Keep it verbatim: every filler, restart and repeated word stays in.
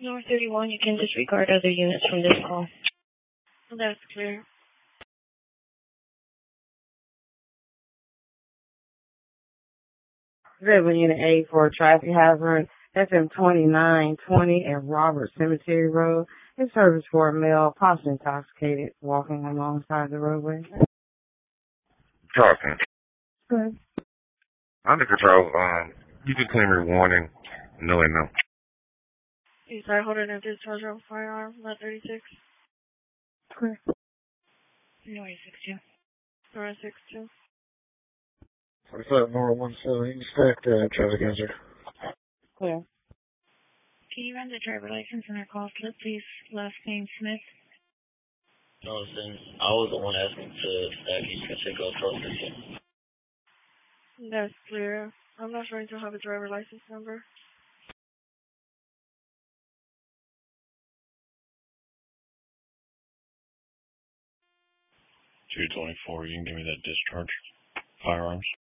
North thirty-one, you can disregard other units from this call. That's clear. Seven Unit eight for a traffic hazard. F M twenty-nine twenty at Robert Cemetery Road. It's service for a male, possibly intoxicated, walking alongside the roadway. Talking. Good. Under control. Um, you can claim your warning. No and no. You start holding a discharge of a firearm, lot thirty-six. Clear. Noise six two. Noise six two. forty-five Nora one seven, stacked uh, traffic hazard. Clear. Can you run the driver license and our call slip, please? Last name Smith. No, listen, I was the one asking to stack. You can check out twelve fifteen. That's clear. I'm not sure to have a driver license number. two twenty-four, you can give me that discharge. Firearms.